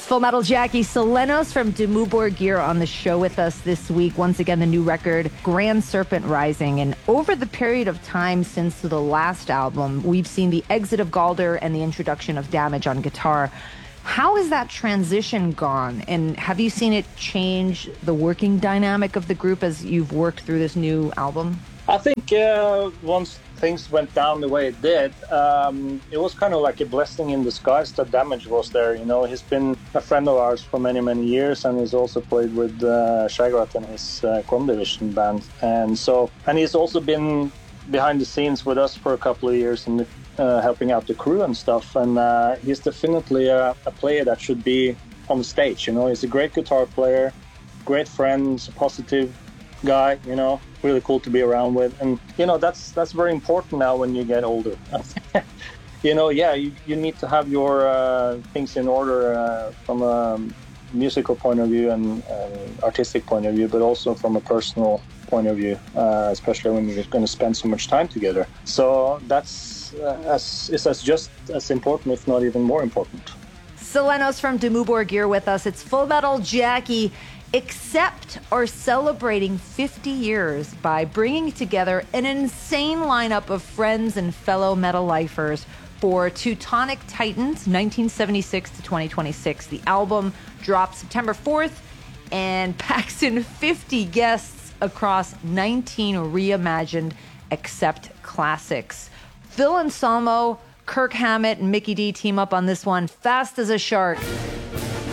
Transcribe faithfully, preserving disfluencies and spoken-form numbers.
It's Full Metal Jackie Selenos from Dimmu Borgir on the show with us this week. Once again, the new record, Grand Serpent Rising. And over the period of time since the last album, we've seen the exit of Galder and the introduction of Damage on guitar. How has that transition gone? And have you seen it change the working dynamic of the group as you've worked through this new album? I think uh, once things went down the way it did, um, it was kind of like a blessing in disguise that Damage was there. You know, he's been a friend of ours for many, many years, and he's also played with uh, Shagrat and his uh, Quom Division band. And so, and he's also been behind the scenes with us for a couple of years and uh, helping out the crew and stuff. And uh, he's definitely a, a player that should be on the stage. You know, he's a great guitar player, great friend, he's a positive guy, you know, really cool to be around with. And, you know, that's that's very important now when you get older. you know, yeah, you, you need to have your uh, things in order uh, from a musical point of view and uh, artistic point of view, but also from a personal point of view, uh, especially when you're going to spend so much time together. So that's uh, as, is as just as important, if not even more important. Selenos from Dimmu Borgir with us. It's Full Metal Jackie. Accept are celebrating fifty years by bringing together an insane lineup of friends and fellow metal lifers for Teutonic Titans nineteen seventy-six to twenty twenty-six. The album drops September fourth and packs in fifty guests across nineteen reimagined Accept classics. Phil Anselmo, Kirk Hammett, and Mikkey Dee team up on this one. Fast as a Shark.